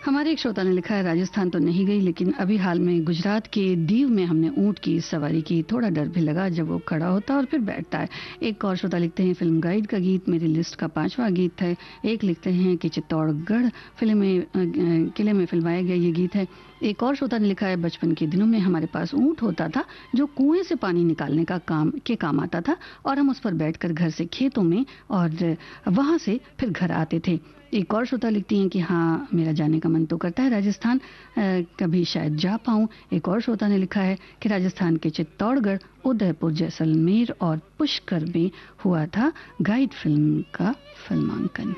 हमारे एक श्रोता ने लिखा है, राजस्थान तो नहीं गई लेकिन अभी हाल में गुजरात के दीव में हमने ऊंट की सवारी की। थोड़ा डर भी लगा जब वो खड़ा होता और फिर बैठता है। एक और श्रोता लिखते हैं, फिल्म गाइड का गीत मेरी लिस्ट का 5वां गीत है। एक लिखते हैं कि चित्तौड़गढ़ फिल्म में किले में फिल्माया गया ये गीत है। एक और श्रोता ने लिखा है, बचपन के दिनों में हमारे पास ऊंट होता था जो कुएं से पानी निकालने का काम आता था और हम उस पर बैठकर घर से खेतों में और वहां से फिर घर आते थे। एक और श्रोता लिखती हैं कि हाँ, मेरा जाने का मन तो करता है राजस्थान, कभी शायद जा पाऊं। एक और श्रोता ने लिखा है कि राजस्थान के चित्तौड़गढ़, उदयपुर, जैसलमेर और पुष्कर में हुआ था गाइड फिल्म का फिल्मांकन।